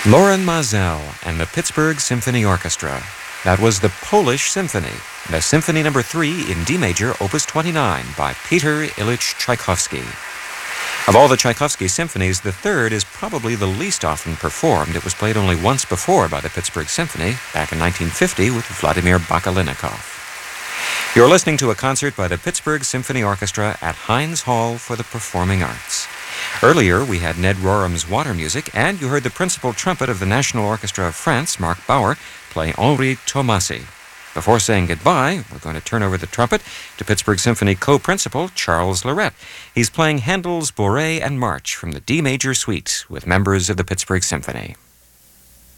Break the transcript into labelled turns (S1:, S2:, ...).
S1: Loren Maazel and the Pittsburgh Symphony Orchestra. That was the Polish Symphony, the Symphony No. 3 in D major, Opus 29, by Peter Ilyich Tchaikovsky. Of all the Tchaikovsky symphonies, the third is probably the least often performed. It was played only once before by the Pittsburgh Symphony, back in 1950 with Vladimir Bakalinnikov. You're listening to a concert by the Pittsburgh Symphony Orchestra at Heinz Hall for the Performing Arts. Earlier, we had Ned Rorem's water music, and you heard the principal trumpet of the National Orchestra of France, Marc Bauer, play Henri Tomasi. Before saying goodbye, we're going to turn over the trumpet to Pittsburgh Symphony co-principal Charles Lorette. He's playing Handel's Bourrée and March from the D major suite with members of the Pittsburgh Symphony.